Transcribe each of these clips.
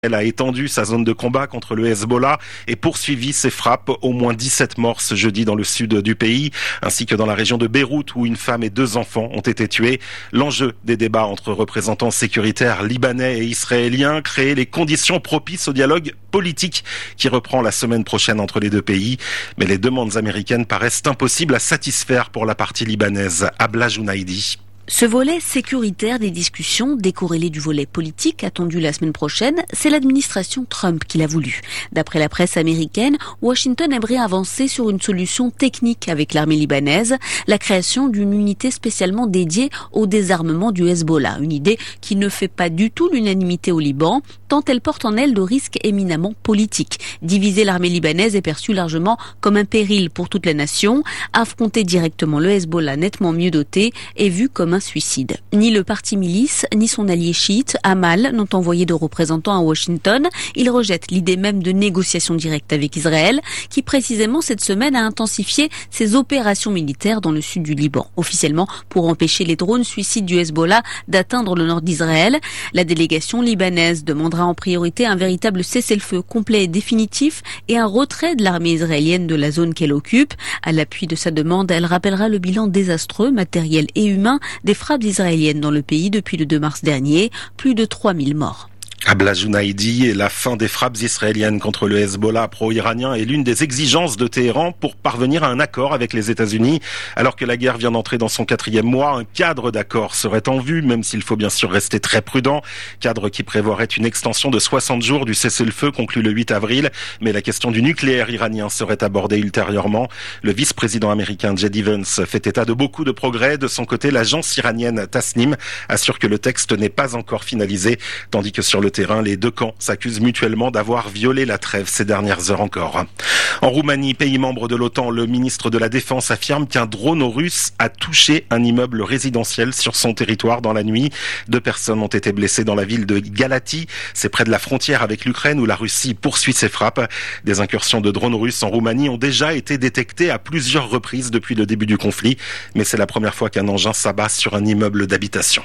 Elle a étendu sa zone de combat contre le Hezbollah et poursuivi ses frappes. Au moins 17 morts ce jeudi dans le sud du pays, ainsi que dans la région de Beyrouth où une femme et 2 enfants ont été tués. L'enjeu des débats entre représentants sécuritaires libanais et israéliens, créer les conditions propices au dialogue politique qui reprend la semaine prochaine entre les deux pays. Mais les demandes américaines paraissent impossibles à satisfaire pour la partie libanaise. Abla Jounaidi. Ce volet sécuritaire des discussions, décorrélé du volet politique attendu la semaine prochaine, c'est l'administration Trump qui l'a voulu. D'après la presse américaine, Washington aimerait avancer sur une solution technique avec l'armée libanaise, la création d'une unité spécialement dédiée au désarmement du Hezbollah. Une idée qui ne fait pas du tout l'unanimité au Liban, tant elle porte en elle de risques éminemment politiques. Diviser l'armée libanaise est perçu largement comme un péril pour toute la nation. Affronter directement le Hezbollah nettement mieux doté est vu comme un suicide. Ni le parti milice, ni son allié chiite, Amal, n'ont envoyé de représentants à Washington. Ils rejettent l'idée même de négociations directes avec Israël, qui précisément cette semaine a intensifié ses opérations militaires dans le sud du Liban. Officiellement, pour empêcher les drones suicides du Hezbollah d'atteindre le nord d'Israël, la délégation libanaise demandera en priorité un véritable cessez-le-feu complet et définitif et un retrait de l'armée israélienne de la zone qu'elle occupe. À l'appui de sa demande, elle rappellera le bilan désastreux, matériel et humain, des frappes israéliennes dans le pays depuis le 2 mars dernier, plus de 3000 morts. Abla Jounaidi, et la fin des frappes israéliennes contre le Hezbollah pro-iranien est l'une des exigences de Téhéran pour parvenir à un accord avec les États-Unis. Alors que la guerre vient d'entrer dans son 4e mois, un cadre d'accord serait en vue, même s'il faut bien sûr rester très prudent. Cadre qui prévoirait une extension de 60 jours du cessez-le-feu conclu le 8 avril. Mais la question du nucléaire iranien serait abordée ultérieurement. Le vice-président américain J.D. Vance fait état de beaucoup de progrès. De son côté, l'agence iranienne Tasnim assure que le texte n'est pas encore finalisé, tandis que sur le terrain, les deux camps s'accusent mutuellement d'avoir violé la trêve ces dernières heures encore. En Roumanie, pays membre de l'OTAN, le ministre de la Défense affirme qu'un drone russe a touché un immeuble résidentiel sur son territoire dans la nuit. 2 personnes ont été blessées dans la ville de Galati. C'est près de la frontière avec l'Ukraine où la Russie poursuit ses frappes. Des incursions de drones russes en Roumanie ont déjà été détectées à plusieurs reprises depuis le début du conflit. Mais c'est la première fois qu'un engin s'abat sur un immeuble d'habitation.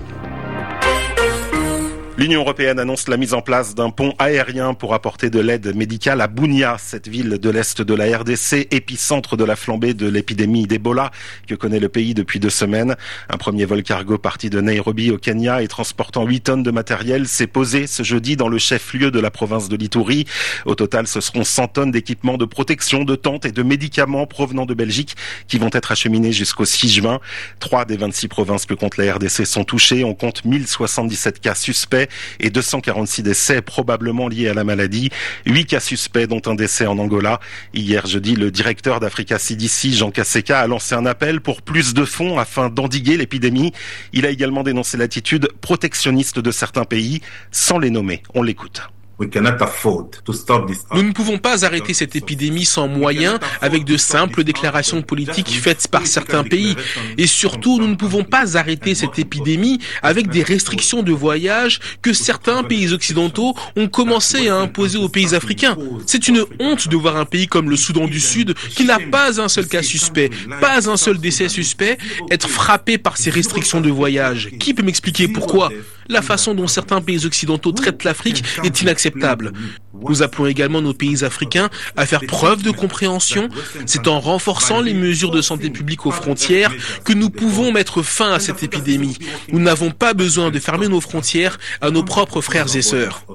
L'Union européenne annonce la mise en place d'un pont aérien pour apporter de l'aide médicale à Bunia, cette ville de l'Est de la RDC, épicentre de la flambée de l'épidémie d'Ebola que connaît le pays depuis 2 semaines. Un premier vol cargo parti de Nairobi au Kenya et transportant 8 tonnes de matériel s'est posé ce jeudi dans le chef-lieu de la province de l'Ituri. Au total, ce seront 100 tonnes d'équipements de protection, de tentes et de médicaments provenant de Belgique qui vont être acheminés jusqu'au 6 juin. 3 des 26 provinces que compte la RDC sont touchées. On compte 1077 cas suspects et 246 décès probablement liés à la maladie. 8 cas suspects dont un décès en Angola. Hier jeudi, le directeur d'Africa CDC, Jean Kaseka, a lancé un appel pour plus de fonds afin d'endiguer l'épidémie. Il a également dénoncé l'attitude protectionniste de certains pays, sans les nommer. On l'écoute. Nous ne pouvons pas arrêter cette épidémie sans moyens, avec de simples déclarations politiques faites par certains pays. Et surtout, nous ne pouvons pas arrêter cette épidémie avec des restrictions de voyage que certains pays occidentaux ont commencé à imposer aux pays africains. C'est une honte de voir un pays comme le Soudan du Sud, qui n'a pas un seul cas suspect, pas un seul décès suspect, être frappé par ces restrictions de voyage. Qui peut m'expliquer pourquoi ? La façon dont certains pays occidentaux traitent l'Afrique est inacceptable. Nous appelons également nos pays africains à faire preuve de compréhension. C'est en renforçant les mesures de santé publique aux frontières que nous pouvons mettre fin à cette épidémie. Nous n'avons pas besoin de fermer nos frontières à nos propres frères et sœurs.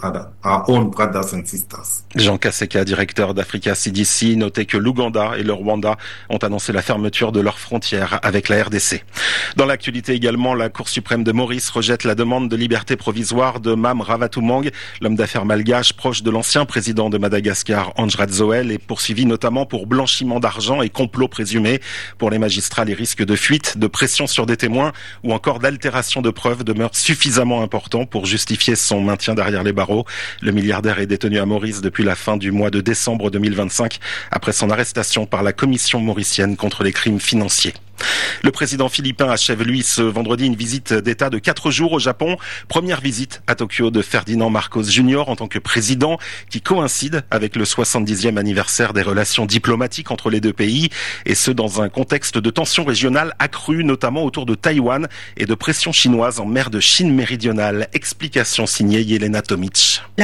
Jean Kaseka, directeur d'Africa CDC, notait que l'Ouganda et le Rwanda ont annoncé la fermeture de leurs frontières avec la RDC. Dans l'actualité également, la Cour suprême de Maurice rejette la demande de liberté provisoire de Mame Ravatoumang, l'homme d'affaires malgache proche de l'ancien président de Madagascar, Andry Rajoelina, est poursuivi notamment pour blanchiment d'argent et complot présumé. Pour les magistrats, les risques de fuite, de pression sur des témoins ou encore d'altération de preuves demeurent suffisamment importants pour justifier son maintien derrière les barreaux. Le milliardaire est détenu à Maurice depuis la fin du mois de décembre 2025 après son arrestation par la Commission mauricienne contre les crimes financiers. Le président philippin achève lui ce vendredi une visite d'État de 4 jours au Japon. Première visite à Tokyo de Ferdinand Marcos Jr. en tant que président, qui coïncide avec le 70e anniversaire des relations diplomatiques entre les deux pays, et ce dans un contexte de tensions régionales accrues, notamment autour de Taïwan et de pression chinoise en mer de Chine méridionale. Explication signée Yelena Tomic.